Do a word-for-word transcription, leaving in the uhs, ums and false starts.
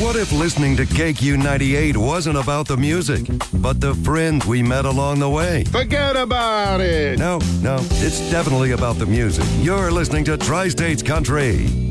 What if listening to K Q ninety-eight wasn't about the music, but the friends we met along the way? Forget about it. No, no, it's definitely about the music. You're listening to Tri-States Country.